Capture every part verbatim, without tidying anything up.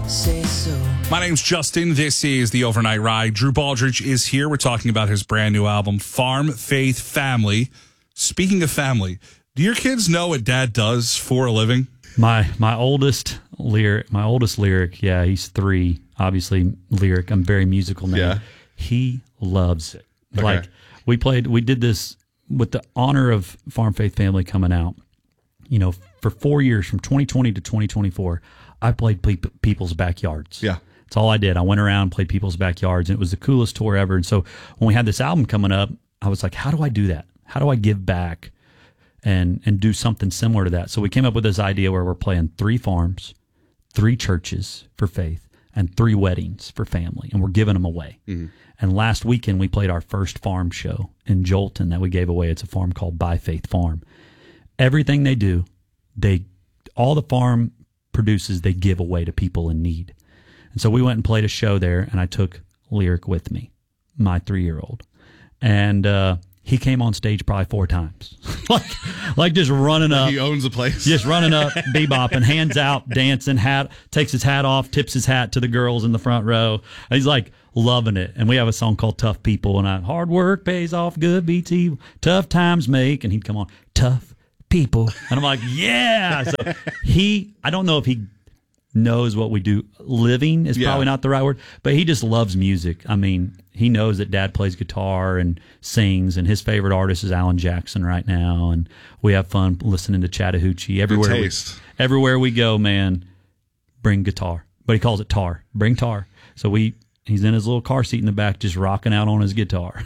say so. My name's Justin. This is the Overnight Ride. Drew Baldridge is here. We're talking about his brand new album, Farm Faith Family. Speaking of family, do your kids know what Dad does for a living? My my oldest lyric, my oldest lyric, yeah, he's three. Obviously, lyric. I'm very musical now. Yeah. He loves it. Okay. Like we played, we did this with the honor of Farm Faith Family coming out. You know, for four years, from twenty twenty to twenty twenty-four, I played pe- people's backyards. Yeah. That's all I did. I went around, played people's backyards, and it was the coolest tour ever. And so when we had this album coming up, I was like, how do I do that? How do I give back and and do something similar to that? So we came up with this idea where we're playing three farms, three churches for faith, and three weddings for family, and we're giving them away. Mm-hmm. And last weekend, we played our first farm show in Jolton that we gave away. It's a farm called By Faith Farm. Everything they do, they all the farm produces, they give away to people in need. And so we went and played a show there, and I took Lyric with me, my three-year-old. And uh, he came on stage probably four times. like like just running up. He owns the place. Just running up, bebopping, hands out, dancing, hat, takes his hat off, tips his hat to the girls in the front row. And he's like loving it. And we have a song called Tough People, and I, hard work pays off good, B T, tough times make. And he'd come on, tough people. And I'm like, yeah. So he, I don't know if he knows what we do. Living is yeah. probably not the right word, but he just loves music. I mean, he knows that Dad plays guitar and sings, and his favorite artist is Alan Jackson right now. And we have fun listening to Chattahoochee everywhere. Good we, taste. Everywhere we go, man, bring guitar. But he calls it tar. Bring tar. So we, he's in his little car seat in the back, just rocking out on his guitar.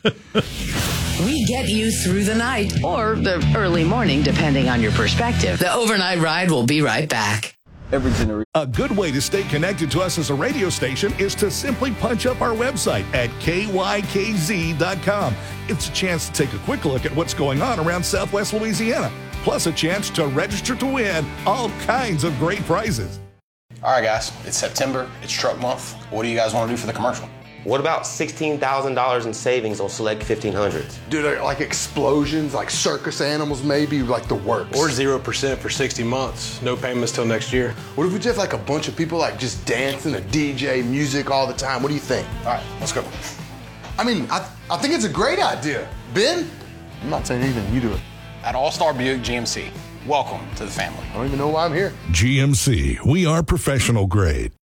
We get you through the night or the early morning, depending on your perspective. The Overnight Ride will be right back. Every generation. A good way to stay connected to us as a radio station is to simply punch up our website at K Y K Z dot com. It's a chance to take a quick look at what's going on around Southwest Louisiana, plus a chance to register to win all kinds of great prizes. All right, guys, it's September. It's truck month. What do you guys want to do for the commercial? What about sixteen thousand dollars in savings on select fifteen hundreds? Dude, like explosions, like circus animals maybe, like the works. Or zero percent for sixty months. No payments till next year. What if we just have like a bunch of people like just dancing, a D J, music all the time? What do you think? All right, let's go. I mean, I, I think it's a great idea. Ben? I'm not saying anything, you do it. At All-Star Buick G M C, welcome to the family. I don't even know why I'm here. G M C, we are professional grade.